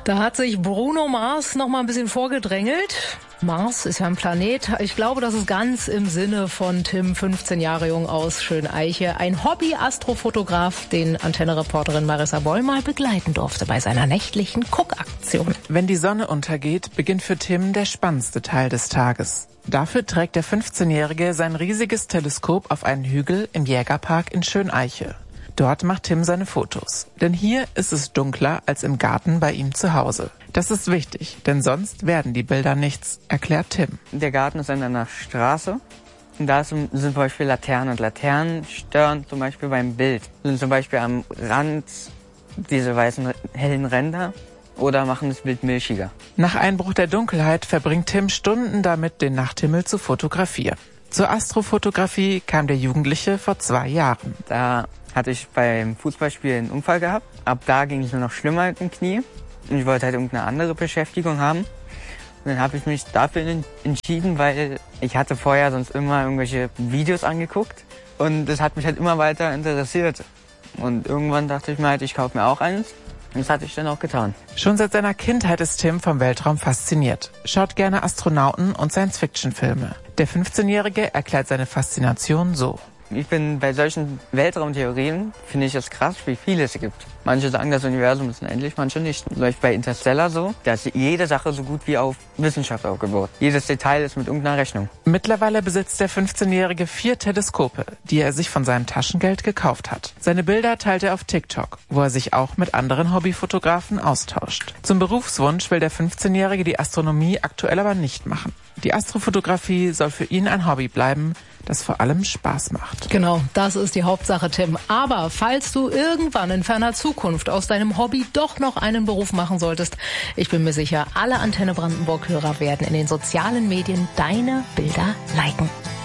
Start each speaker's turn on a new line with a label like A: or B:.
A: Da hat sich Bruno Mars noch mal ein bisschen vorgedrängelt. Mars ist ja ein Planet. Ich glaube, das ist ganz im Sinne von Tim, 15 Jahre jung aus Schöneiche. Ein Hobby-Astrofotograf, den Antenne-Reporterin Marissa Boll mal begleiten durfte bei seiner nächtlichen Guckaktion.
B: Wenn die Sonne untergeht, beginnt für Tim der spannendste Teil des Tages. Dafür trägt der 15-Jährige sein riesiges Teleskop auf einen Hügel im Jägerpark in Schöneiche. Dort macht Tim seine Fotos. Denn hier ist es dunkler als im Garten bei ihm zu Hause. Das ist wichtig, denn sonst werden die Bilder nichts, erklärt Tim.
C: Der Garten ist an einer Straße und da sind zum Beispiel Laternen. Und Laternen stören zum Beispiel beim Bild. Sind zum Beispiel am Rand diese weißen hellen Ränder oder machen das Bild milchiger.
B: Nach Einbruch der Dunkelheit verbringt Tim Stunden damit, den Nachthimmel zu fotografieren. Zur Astrofotografie kam der Jugendliche vor 2 Jahren.
C: Da hatte ich beim Fußballspiel einen Unfall gehabt. Ab da ging es nur noch schlimmer mit dem Knie. Und ich wollte halt irgendeine andere Beschäftigung haben. Und dann habe ich mich dafür entschieden, weil ich hatte vorher sonst immer irgendwelche Videos angeguckt. Und das hat mich halt immer weiter interessiert. Und irgendwann dachte ich mir halt, ich kaufe mir auch eins. Und das hatte ich dann auch getan.
B: Schon seit seiner Kindheit ist Tim vom Weltraum fasziniert. Schaut gerne Astronauten und Science-Fiction-Filme. Der 15-Jährige erklärt seine Faszination so.
C: Ich bin bei solchen Weltraumtheorien, finde ich es krass, wie viele es gibt. Manche sagen, das Universum ist unendlich, manche nicht. Läuft bei Interstellar so, da ist jede Sache so gut wie auf Wissenschaft aufgebaut. Jedes Detail ist mit irgendeiner Rechnung.
B: Mittlerweile besitzt der 15-Jährige 4 Teleskope, die er sich von seinem Taschengeld gekauft hat. Seine Bilder teilt er auf TikTok, wo er sich auch mit anderen Hobbyfotografen austauscht. Zum Berufswunsch will der 15-Jährige die Astronomie aktuell aber nicht machen. Die Astrofotografie soll für ihn ein Hobby bleiben, das vor allem Spaß macht.
A: Genau, das ist die Hauptsache, Tim. Aber falls du irgendwann in ferner Zukunft aus deinem Hobby doch noch einen Beruf machen solltest, ich bin mir sicher, alle Antenne Brandenburg-Hörer werden in den sozialen Medien deine Bilder liken.